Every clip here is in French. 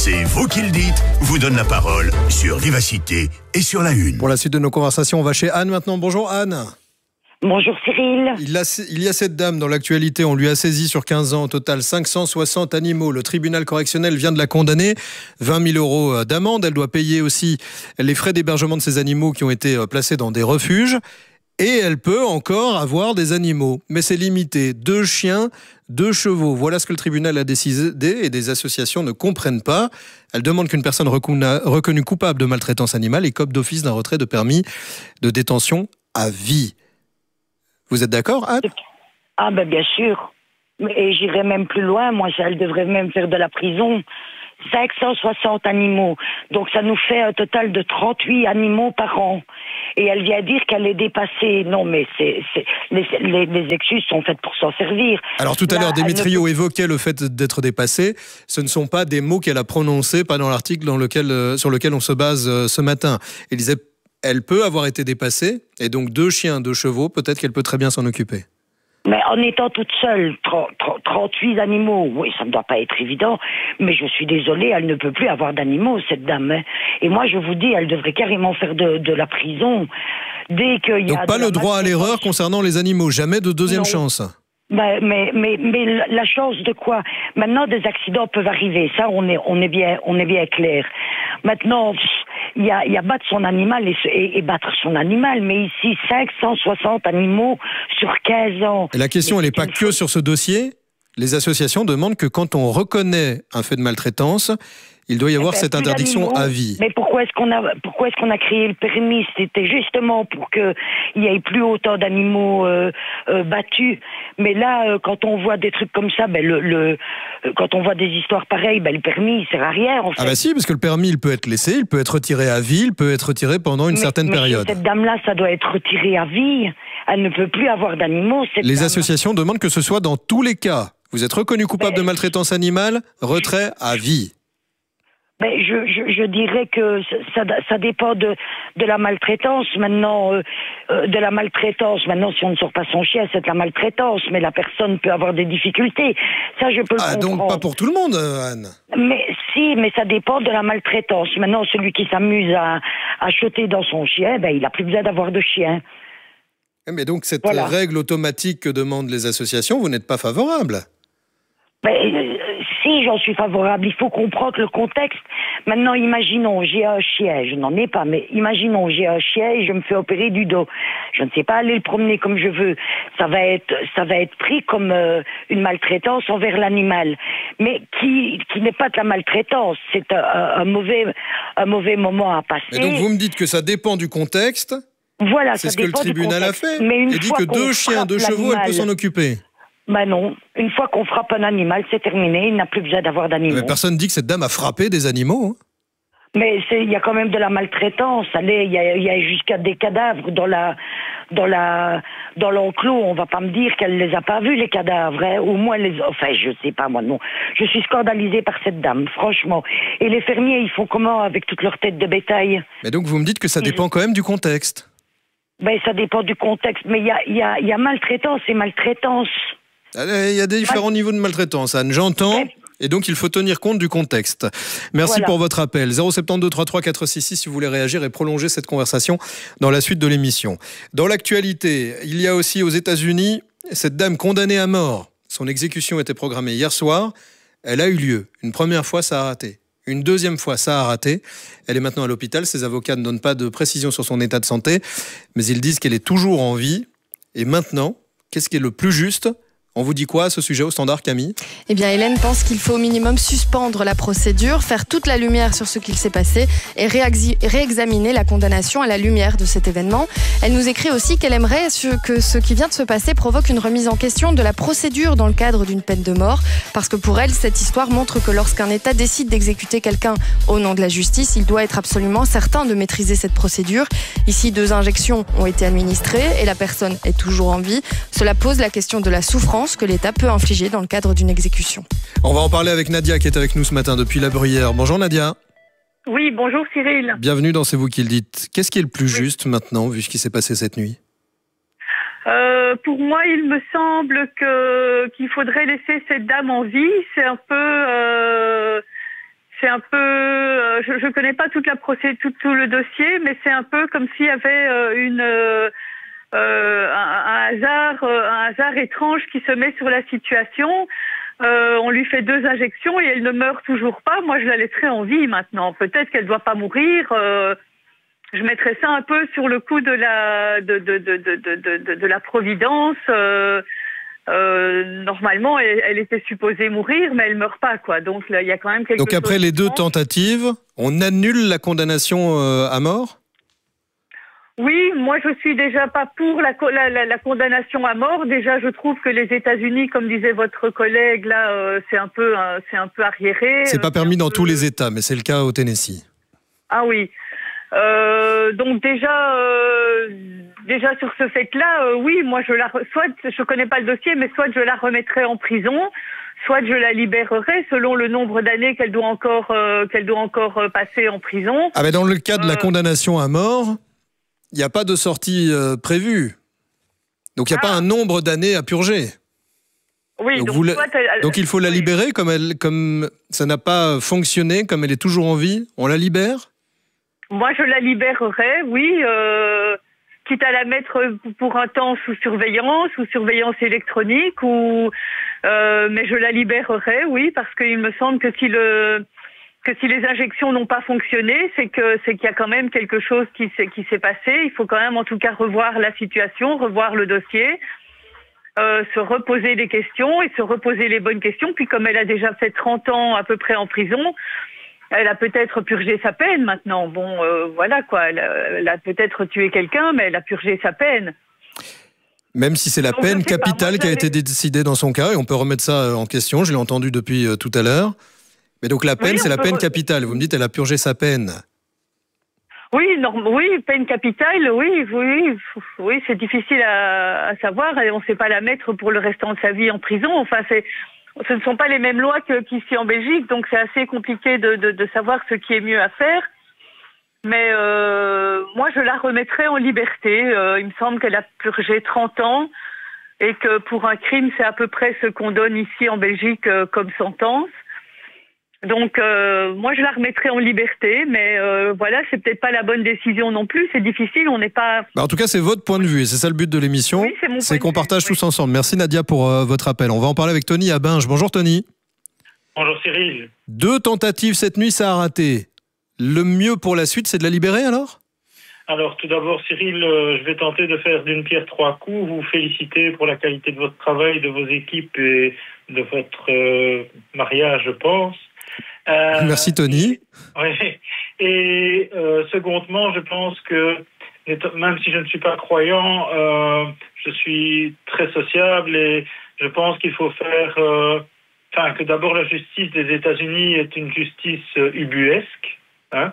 C'est vous qui le dites, vous donne la parole sur Vivacité et sur La Une. Pour la suite de nos conversations, on va chez Anne maintenant. Bonjour Anne. Bonjour Cyril. Il y a cette dame dans l'actualité, on lui a saisi sur 15 ans au total 560 animaux. Le tribunal correctionnel vient de la condamner, 20 000 € d'amende. Elle doit payer aussi les frais d'hébergement de ces animaux qui ont été placés dans des refuges. Et elle peut encore avoir des animaux, mais c'est limité. 2 chiens, 2 chevaux. Voilà ce que le tribunal a décidé et des associations ne comprennent pas. Elle demande qu'une personne reconnue coupable de maltraitance animale écope d'office d'un retrait de permis de détention à vie. Vous êtes d'accord, Anne ? Ah ben bien sûr. Et j'irais même plus loin. Moi, elle devrait même faire de la prison. 560 animaux. Donc ça nous fait un total de 38 animaux par an. Et elle vient dire qu'elle est dépassée. Non, mais les excuses sont faites pour s'en servir. Alors tout à l'heure, Démétrio évoquait le fait d'être dépassée. Ce ne sont pas des mots qu'elle a prononcés, pas dans l'article sur lequel on se base ce matin. Elle disait, elle peut avoir été dépassée, et donc 2 chiens, 2 chevaux, peut-être qu'elle peut très bien s'en occuper. Mais en étant toute seule, 38 animaux, oui, ça ne doit pas être évident, mais je suis désolée, elle ne peut plus avoir d'animaux, cette dame. Hein. Et moi, je vous dis, elle devrait carrément faire de la prison. Dès qu'il y a... Donc pas le droit à l'erreur concernant les animaux, jamais de deuxième chance. Mais la chance de quoi ? Maintenant, des accidents peuvent arriver, ça, on est bien clair. Maintenant, il y a battre son animal et battre son animal, mais ici, 560 animaux sur 15 ans. Et la question, elle n'est pas que sur ce dossier. Les associations demandent que quand on reconnaît un fait de maltraitance, il doit y avoir cette interdiction à vie. Mais pourquoi est-ce qu'on a créé le permis ? C'était justement pour qu'il y ait plus autant d'animaux battus. Mais là, quand on voit des trucs comme ça, quand on voit des histoires pareilles, le permis, il sert à rien, en fait. Ah bah si, parce que le permis, il peut être laissé, il peut être retiré à vie, il peut être retiré pendant une certaine période. Cette dame-là, ça doit être retiré à vie. Elle ne peut plus avoir d'animaux, Les associations demandent que ce soit dans tous les cas. Vous êtes reconnu coupable de maltraitance animale, retrait à vie. Ben, je dirais que ça dépend de la maltraitance. Maintenant, si on ne sort pas son chien, c'est de la maltraitance. Mais la personne peut avoir des difficultés. Ça, je peux le comprendre. Donc pas pour tout le monde, Anne. Mais ça dépend de la maltraitance. Maintenant, celui qui s'amuse à choter dans son chien, il n'a plus besoin d'avoir de chien. Mais donc cette règle automatique que demandent les associations, vous n'êtes pas favorable ? Si, j'en suis favorable. Il faut comprendre le contexte. Maintenant, imaginons, j'ai un chien, je n'en ai pas, mais imaginons, j'ai un chien et je me fais opérer du dos. Je ne sais pas aller le promener comme je veux. Ça va être pris comme une maltraitance envers l'animal. Mais qui n'est pas de la maltraitance. C'est un mauvais moment à passer. Et donc vous me dites que ça dépend du contexte. Voilà, c'est ce que le tribunal a fait. Il dit que 2 chiens, 2 chevaux, elle peut s'en occuper. Non, une fois qu'on frappe un animal, c'est terminé, il n'a plus besoin d'avoir d'animaux. Mais personne ne dit que cette dame a frappé des animaux. Mais il y a quand même de la maltraitance. Allez, il y a jusqu'à des cadavres dans l'enclos. On va pas me dire qu'elle les a pas vus, les cadavres. Hein. Au moins, je sais pas, moi, non. Je suis scandalisée par cette dame, franchement. Et les fermiers, ils font comment avec toute leur tête de bétail ? Mais donc, vous me dites que ça dépend quand même du contexte. Ça dépend du contexte. Mais il y a maltraitance et maltraitance. Il y a des différents niveaux de maltraitance, Anne, j'entends, et donc il faut tenir compte du contexte. Merci pour votre appel. 072 33 466 si vous voulez réagir et prolonger cette conversation dans la suite de l'émission. Dans l'actualité, il y a aussi aux États-Unis cette dame condamnée à mort. Son exécution était programmée hier soir. Elle a eu lieu. Une première fois, ça a raté. Une deuxième fois, ça a raté. Elle est maintenant à l'hôpital. Ses avocats ne donnent pas de précision sur son état de santé, mais ils disent qu'elle est toujours en vie. Et maintenant, qu'est-ce qui est le plus juste ? On vous dit quoi à ce sujet au standard, Camille ? Eh bien, Hélène pense qu'il faut au minimum suspendre la procédure, faire toute la lumière sur ce qu'il s'est passé et réexaminer la condamnation à la lumière de cet événement. Elle nous écrit aussi qu'elle aimerait que ce qui vient de se passer provoque une remise en question de la procédure dans le cadre d'une peine de mort, parce que pour elle, cette histoire montre que lorsqu'un État décide d'exécuter quelqu'un au nom de la justice, il doit être absolument certain de maîtriser cette procédure. Ici, 2 injections ont été administrées et la personne est toujours en vie. Cela pose la question de la souffrance que l'État peut infliger dans le cadre d'une exécution. On va en parler avec Nadia qui est avec nous ce matin depuis la Bruyère. Bonjour Nadia. Oui, bonjour Cyril. Bienvenue dans C'est vous qui le dites. Qu'est-ce qui est le plus juste maintenant vu ce qui s'est passé cette nuit ? Pour moi, il me semble qu'il faudrait laisser cette dame en vie. C'est c'est un peu, je connais pas toute la procédure, tout le dossier, mais c'est un peu comme s'il y avait un hasard étrange qui se met sur la situation. On lui fait 2 injections et elle ne meurt toujours pas. Moi, je la laisserai en vie maintenant. Peut-être qu'elle doit pas mourir. Je mettrais ça un peu sur le coup de la providence. Normalement, elle était supposée mourir, mais elle meurt pas, quoi. Donc là, il y a quand même quelque chose. Donc après les 2 tentatives, on annule la condamnation à mort ? Oui, moi je suis déjà pas pour la condamnation à mort. Déjà, je trouve que les États-Unis, comme disait votre collègue là, c'est un peu arriéré. C'est pas permis dans tous les États, mais c'est le cas au Tennessee. Ah oui. Donc déjà sur ce fait-là, oui, moi soit je connais pas le dossier, mais soit je la remettrai en prison, soit je la libérerai selon le nombre d'années qu'elle doit encore passer en prison. Ah ben dans le cas de la condamnation à mort, il n'y a pas de sortie prévue. Donc il n'y a pas un nombre d'années à purger. Oui, donc il faut la libérer comme ça n'a pas fonctionné, comme elle est toujours en vie, on la libère ? Moi, je la libérerai, oui, quitte à la mettre pour un temps sous surveillance électronique, mais je la libérerai, oui, parce qu'il me semble que si les injections n'ont pas fonctionné, c'est qu'il y a quand même quelque chose qui s'est passé. Il faut quand même en tout cas revoir la situation, revoir le dossier, se reposer des questions et se reposer les bonnes questions. Puis comme elle a déjà fait 30 ans à peu près en prison, elle a peut-être purgé sa peine maintenant. Bon, voilà quoi. Elle a peut-être tué quelqu'un, mais elle a purgé sa peine. Même si c'est la peine capitale qui a été décidée dans son cas, et on peut remettre ça en question, je l'ai entendu depuis tout à l'heure. Mais donc la peine, c'est la peine capitale. Vous me dites, elle a purgé sa peine. Oui, peine capitale, oui, c'est difficile à savoir. Et on ne sait pas la mettre pour le restant de sa vie en prison. Enfin, ce ne sont pas les mêmes lois qu'ici en Belgique, donc c'est assez compliqué de savoir ce qui est mieux à faire. Mais moi, je la remettrai en liberté. Il me semble qu'elle a purgé 30 ans et que pour un crime, c'est à peu près ce qu'on donne ici en Belgique comme sentence. Donc, moi, je la remettrai en liberté, mais voilà, c'est peut-être pas la bonne décision non plus. C'est difficile, on n'est pas... En tout cas, c'est votre point de vue, et c'est ça le but de l'émission. Oui, c'est qu'on partage tous ensemble. Merci Nadia pour votre appel. On va en parler avec Tony à Binge. Bonjour Tony. Bonjour Cyril. 2 tentatives cette nuit, ça a raté. Le mieux pour la suite, c'est de la libérer alors ? Alors tout d'abord Cyril, je vais tenter de faire d'une pierre 3 coups. Vous féliciter pour la qualité de votre travail, de vos équipes et de votre mariage, je pense. Merci Tony. Oui. Et secondement, je pense que même si je ne suis pas croyant, je suis très sociable et je pense qu'il faut faire, que d'abord la justice des États-Unis est une justice ubuesque. Hein.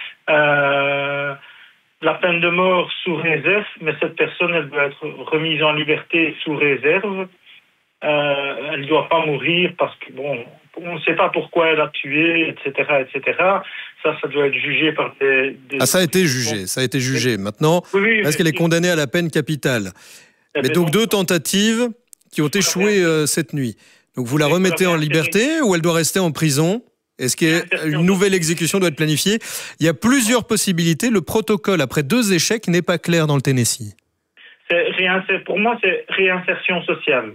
La peine de mort sous réserve, mais cette personne, elle doit être remise en liberté sous réserve. Elle ne doit pas mourir parce que on ne sait pas pourquoi elle a tué, etc., etc. Ça doit être jugé par des... ça a été jugé. Maintenant, est-ce qu'elle est condamnée à la peine capitale ? Mais donc 2 tentatives qui ont échoué cette nuit. Donc vous la remettez en liberté ou elle doit rester en prison ? Est-ce qu'une nouvelle exécution doit être planifiée ? Il y a plusieurs possibilités. Le protocole, après 2 échecs, n'est pas clair dans le Tennessee. Pour moi, c'est réinsertion sociale.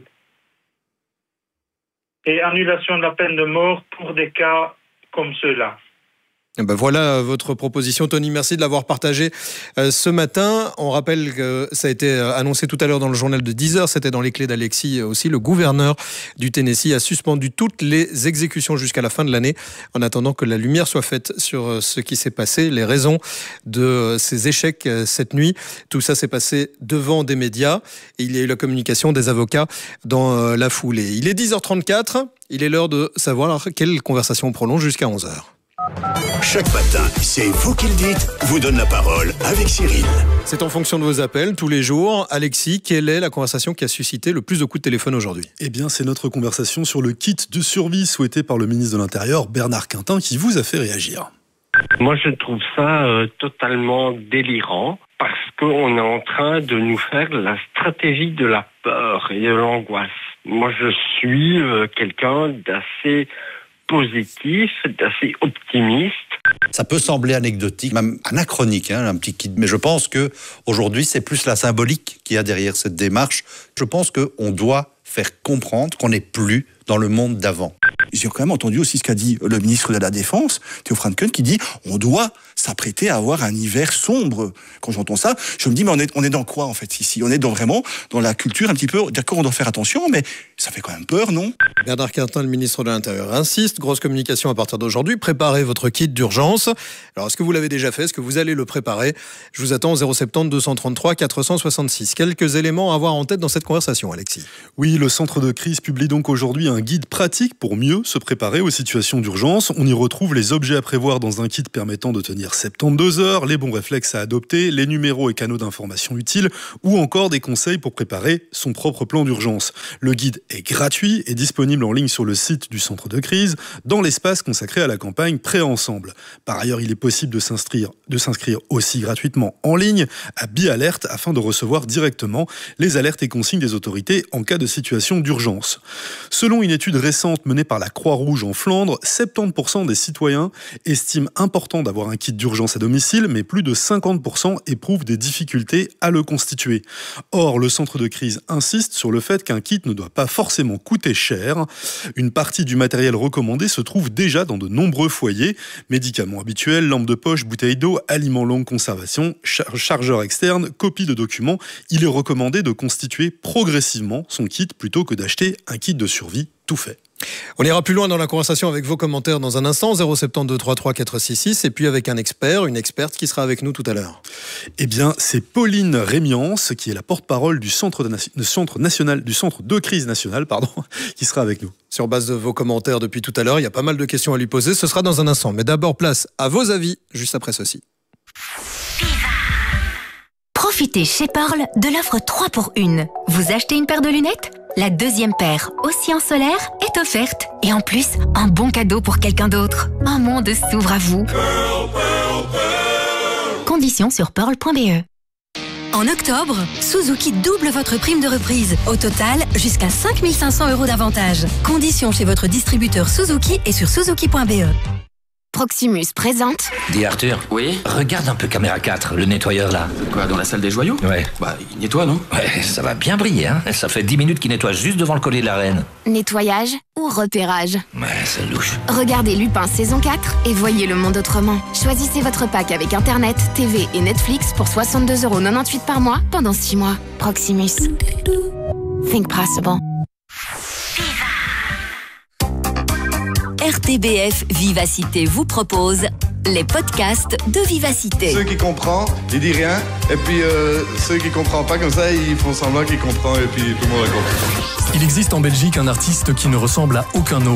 Et annulation de la peine de mort pour des cas comme ceux-là. Voilà votre proposition, Tony. Merci de l'avoir partagée ce matin. On rappelle que ça a été annoncé tout à l'heure dans le journal de 10h. C'était dans les clés d'Alexis aussi. Le gouverneur du Tennessee a suspendu toutes les exécutions jusqu'à la fin de l'année en attendant que la lumière soit faite sur ce qui s'est passé, les raisons de ces échecs cette nuit. Tout ça s'est passé devant des médias et il y a eu la communication des avocats dans la foulée. Il est 10h34. Il est l'heure de savoir quelle conversation on prolonge jusqu'à 11h. Chaque matin, c'est vous qui le dites, vous donne la parole avec Cyril. C'est en fonction de vos appels, tous les jours. Alexis, quelle est la conversation qui a suscité le plus de coups de téléphone aujourd'hui ? Eh bien, c'est notre conversation sur le kit de survie souhaité par le ministre de l'Intérieur, Bernard Quintin, qui vous a fait réagir. Moi, je trouve ça totalement délirant parce qu'on est en train de nous faire la stratégie de la peur et de l'angoisse. Moi, je suis quelqu'un d'assez positif, d'assez optimiste. Ça peut sembler anecdotique, même anachronique, un petit kit. Mais je pense que aujourd'hui, c'est plus la symbolique qu'il y a derrière cette démarche. Je pense qu'on doit faire comprendre qu'on n'est plus dans le monde d'avant. J'ai quand même entendu aussi ce qu'a dit le ministre de la Défense, Theo Franken, qui dit on doit s'apprêter à avoir un hiver sombre. Quand j'entends ça, je me dis mais on est dans quoi en fait ici ? On est vraiment dans la culture un petit peu, d'accord on doit faire attention, mais ça fait quand même peur, non ? Bernard Quintin, le ministre de l'Intérieur, insiste, grosse communication à partir d'aujourd'hui, préparez votre kit d'urgence. Alors est-ce que vous l'avez déjà fait ? Est-ce que vous allez le préparer ? Je vous attends au 070 233 466. Quelques éléments à avoir en tête dans cette conversation, Alexis. Oui, le centre de crise publie donc aujourd'hui un guide pratique pour mieux se préparer aux situations d'urgence. On y retrouve les objets à prévoir dans un kit permettant de tenir 72 heures, les bons réflexes à adopter, les numéros et canaux d'information utiles ou encore des conseils pour préparer son propre plan d'urgence. Le guide est gratuit et disponible en ligne sur le site du centre de crise dans l'espace consacré à la campagne Prêt ensemble. Par ailleurs, il est possible de s'inscrire aussi gratuitement en ligne à BiAlert afin de recevoir directement les alertes et consignes des autorités en cas de situation d'urgence. Selon une étude récente menée par la Croix-Rouge en Flandre, 70% des citoyens estiment important d'avoir un kit d'urgence à domicile, mais plus de 50% éprouvent des difficultés à le constituer. Or, le centre de crise insiste sur le fait qu'un kit ne doit pas forcément coûter cher. Une partie du matériel recommandé se trouve déjà dans de nombreux foyers. Médicaments habituels, lampes de poche, bouteilles d'eau, aliments longue conservation, chargeurs externes, copies de documents. Il est recommandé de constituer progressivement son kit plutôt que d'acheter un kit de survie tout fait. On ira plus loin dans la conversation avec vos commentaires dans un instant, 072 33 466, et puis avec un expert, une experte qui sera avec nous tout à l'heure. Eh bien, c'est Pauline Rémiance, qui est la porte-parole du centre de crise national, qui sera avec nous. Sur base de vos commentaires depuis tout à l'heure, il y a pas mal de questions à lui poser, ce sera dans un instant. Mais d'abord, place à vos avis, juste après ceci. Profitez chez Pearl de l'offre 3 pour 1. Vous achetez une paire de lunettes ? La deuxième paire, aussi en solaire, est offerte. Et en plus, un bon cadeau pour quelqu'un d'autre. Un monde s'ouvre à vous. Pearl, Pearl, Pearl. Conditions sur pearl.be. En octobre, Suzuki double votre prime de reprise. Au total, jusqu'à 5 500 € d'avantage. Conditions chez votre distributeur Suzuki et sur suzuki.be. Proximus présente. Dis Arthur. Oui. Regarde un peu caméra 4, le nettoyeur là. Quoi, dans la salle des joyaux ? Ouais. Bah, il nettoie, non ? Ouais, ça va bien briller, hein. Ça fait 10 minutes qu'il nettoie juste devant le collier de la reine. Nettoyage ou repérage ? Ouais, c'est louche. Regardez Lupin saison 4 et voyez le monde autrement. Choisissez votre pack avec Internet, TV et Netflix pour 62,98 € par mois pendant 6 mois. Proximus. Think possible. RTBF Vivacité vous propose les podcasts de Vivacité. Ceux qui comprennent, ils disent rien. Et puis ceux qui ne comprennent pas comme ça, ils font semblant qu'ils comprennent et puis tout le monde a compris. Il existe en Belgique un artiste qui ne ressemble à aucun autre.